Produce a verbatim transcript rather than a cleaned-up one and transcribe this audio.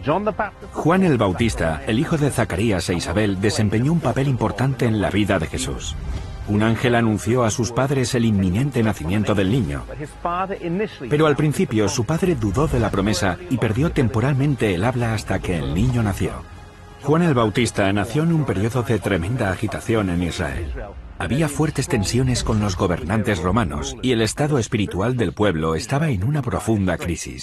Juan el Bautista, el hijo de Zacarías e Isabel, desempeñó un papel importante en la vida de Jesús. Un ángel anunció a sus padres el inminente nacimiento del niño. Pero al principio su padre dudó de la promesa y perdió temporalmente el habla hasta que el niño nació. Juan el Bautista nació en un periodo de tremenda agitación en Israel. Había fuertes tensiones con los gobernantes romanos y el estado espiritual del pueblo estaba en una profunda crisis.